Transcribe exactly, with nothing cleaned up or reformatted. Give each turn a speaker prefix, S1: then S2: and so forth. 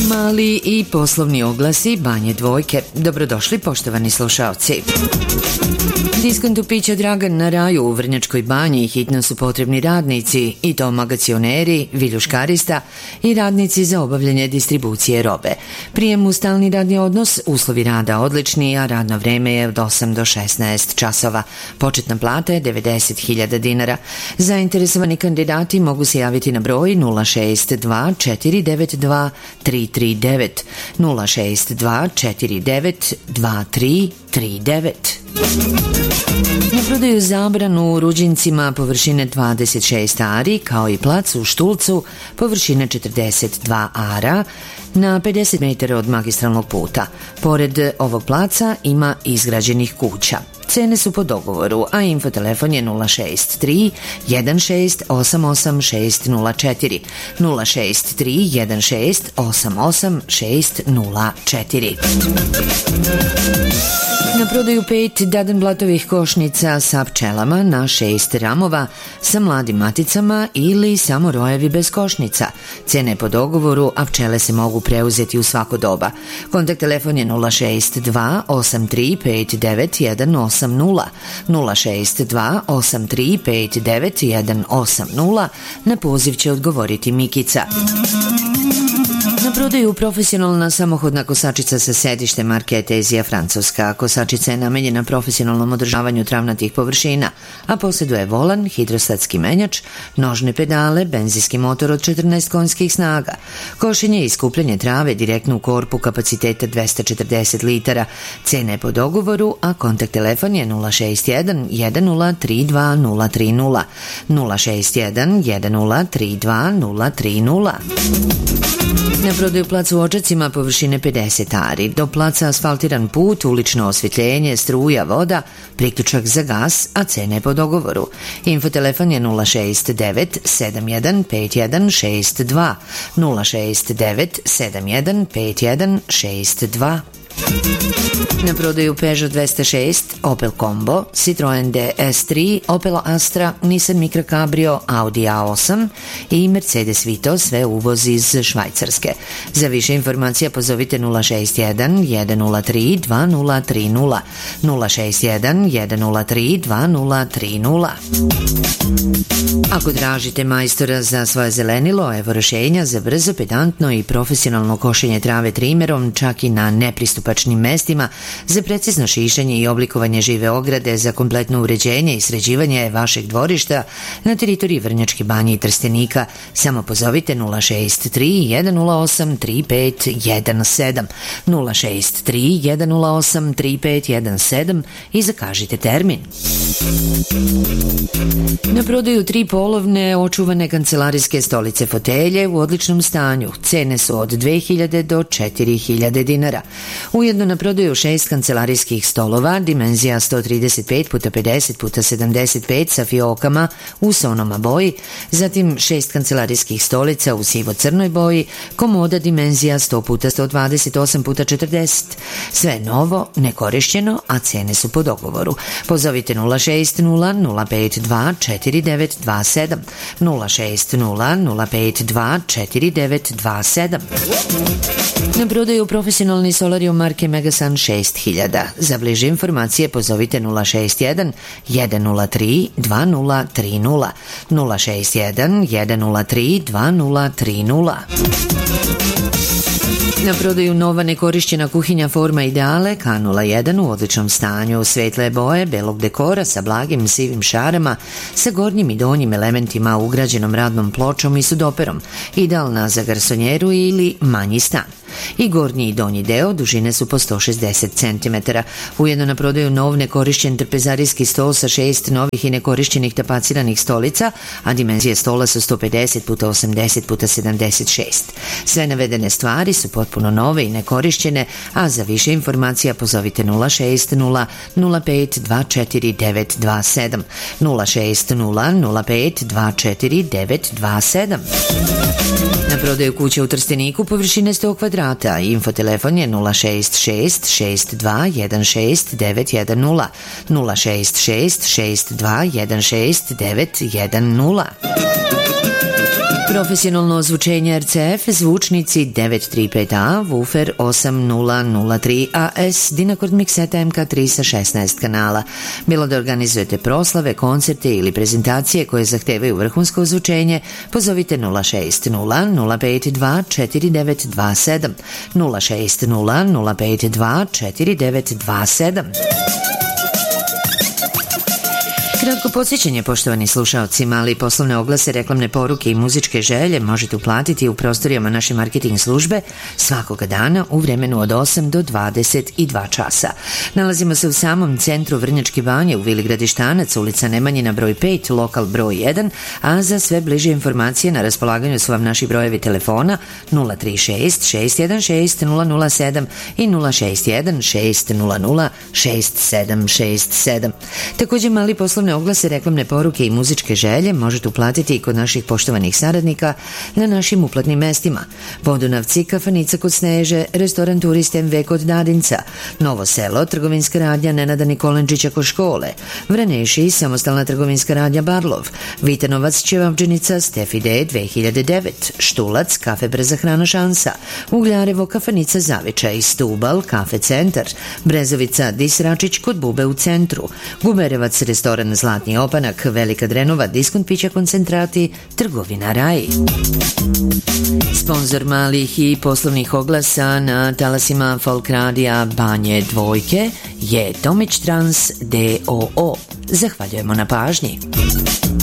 S1: Mali i poslovni oglasi Banje Dvojke. Dobrodošli poštovani slušaoci. Diskontu pića Dragan na Raju u Vrnjačkoj Banji hitno su potrebni radnici, i to magacioneri, viljuškarista i radnici za obavljanje distribucije robe. Prijem u stalni radni odnos, uslovi rada odlični, a radno vreme je od osam do šesnaest časova. Početna plata je devedeset hiljada dinara. Zainteresovani kandidati mogu se javiti na broj nula šest dva četiri devet dva tri tri devet, nula šest dva četiri devet dva tri tri devet. Na prodaju Zabran u Ruđincima površine dvadeset šest ari, kao i plac u Štulcu površine četrdeset dva ara na pedeset metara od magistralnog puta. Pored ovog placa ima izgrađenih kuća. Cene su po dogovoru, a infotelefon je nula šest tri jedan šest osam osam šest nula četiri, nula šest tri jedan šest osam osam šest nula četiri. Na prodaju pet dadenblatovih košnica sa pčelama na šest ramova sa mladim maticama ili samo rojevi bez košnica. Cene po dogovoru, a pčele se mogu preuzeti u svako doba. Kontakt telefon je nula šest dva osam tri pet devet jedan osam nula, nula šest dva osam tri pet devet jedan osam nula. Na poziv će odgovoriti Mikica. Na prodaju profesionalna samohodna kosačica sa sedištem marke Etezija Francuska. Kosačica je namenjena profesionalnom održavanju travnatih površina, a posjeduje volan, hidrostatski menjač, nožne pedale, benzinski motor od četrnaest konjskih snaga. Košenje i skupljanje trave direktno u korpu kapaciteta dvesta četrdeset litara. Cene po dogovoru, a kontakt telefon je nula šest jedan jedan nula tri dva nula tri nula, nula šest jedan jedan nula tri dva nula tri nula. Na prodaju plac u Odžacima površine pedeset ari, do placa asfaltiran put, ulično osvjetljenje, struja, voda, priključak za gas, a cene po dogovoru. Infotelefon je nula šest devet sedam jedan pet jedan šest dva, nula šest devet sedam jedan pet jedan šest dva. Na prodaju Peugeot dvesta šest, Opel Combo, Citroen D S tri, Opel Astra, Nissan Micra Cabrio, Audi A osam i Mercedes Vito, sve uvoz iz Švajcarske. Za više informacija pozovite nula šest jedan jedan nula tri dva nula tri nula, nula šest jedan jedan nula tri dva nula tri nula. Ako tražite majstora za svoje zelenilo, evo rešenja za brzo, pedantno i profesionalno košenje trave trimerom, čak i na nepristupačnim mestima, za precizno šišanje i oblikovanje žive ograde, za kompletno uređenje i sređivanje vašeg dvorišta na teritoriji Vrnjačke Banje i Trstenika. Samo pozovite nula šest tri jedan nula osam tri pet jedan sedam, nula šest tri jedan nula osam tri pet jedan sedam i zakažite termin. Na prodaju tri polovne očuvane kancelarijske stolice fotelje u odličnom stanju. Cene su od dve hiljade do četiri hiljade dinara. Ujedno na prodaju šest kancelarijskih stolova, dimenzija sto trideset pet puta pedeset puta sedamdeset pet sa fiokama u sonoma boji, zatim šest kancelarijskih stolica u sivo-crnoj boji, komoda dimenzija sto puta sto dvadeset osam puta četrdeset. Sve novo, nekorišćeno, a cene su po dogovoru. Pozovite nula šest nula nula pet dva četiri devet dva sedam, nula šest nula nula pet dva četiri devet dva sedam. Na prodaju profesionalni solarium marke Megasun šest hiljada. Za bliže informacije pozovite nula šest jedan jedan nula tri dva nula tri nula, nula šest jedan jedan nula tri dva nula tri nula. Na prodaju nova nekorišćena kuhinja Forma Ideale K nula jedan u odličnom stanju, svetle boje, belog dekora sa blagim sivim šarama, sa gornjim i donjim elementima ugrađenom radnom pločom i sudoperom, idealna za garsonjeru ili manji stan. I gornji i donji deo dužine su po sto šezdeset centimetara. Ujedno na prodaju nov nekorišćen trpezarijski stol sa šest novih i nekorišćenih tapaciranih stolica, a dimenzije stola su sto pedeset puta osamdeset puta sedamdeset šest. Sve navedene stvari su potpuno nove i nekorišćene, a za više informacija pozovite nula šest nula nula pet dva četiri devet dva sedam, nula šest nula nula pet dva četiri devet dva sedam. Na prodaju kuća u Trsteniku površine sto kvadrata. Infotelefon je nula šest šest šest dva jedan šest devet jedan nula, nula šest šest šest dva jedan šest devet jedan nula. Profesionalno ozvučenje R C F, zvučnici devet tri pet A, woofer osam nula nula tri A S, Dinakord mikseta M K tri sa šesnaest kanala. Bilo da organizujete proslave, koncerte ili prezentacije koje zahtevaju vrhunsko ozvučenje, pozovite nula šest nula nula pet dva četiri devet dva sedam, nula šest nula nula pet dva četiri devet dva sedam. Kratko podsjećanje, poštovani slušaoci, mali poslovne oglase, reklamne poruke i muzičke želje možete uplatiti u prostorijama naše marketing službe svakoga dana u vremenu od osam do dvadeset dva časa. Nalazimo se u samom centru Vrnjačke Banje u Vili Gradištanac, ulica Nemanjina broj pet, lokal broj jedan, a za sve bliže informacije na raspolaganju su vam naši brojevi telefona nula tri šest šest jedan šest nula nula sedam i nula šest jedan šest nula nula šest sedam šest sedam. Također, mali poslovne oglase, reklamne poruke i muzičke želje možete uplatiti i kod naših poštovanih saradnika na našim uplatnim mestima: Podunavci, kafanica kod Sneže, restoran Turist M V kod Dadinca, Novo Selo, trgovinska radnja Nenada Nikolenčića kod škole, Vraneši, samostalna trgovinska radnja Barlov, Vitanovac, Ćevabdžinica, Stefi D dve hiljade devet, Štulac, kafe Brza hrana Šansa, Ugljarevo, kafanica Zavičaj, Stubal, kafe Centar, Brezovica, Disračić kod Bube u centru, Guberevac, restoran Zlatni opanak, Velika Drenova, diskont pića koncentrati, trgovina Raj. Sponzor malih i poslovnih oglasa na talasima Folk radija Banje Dvojke je Tomić Trans D O O. Zahvaljujemo na pažnji.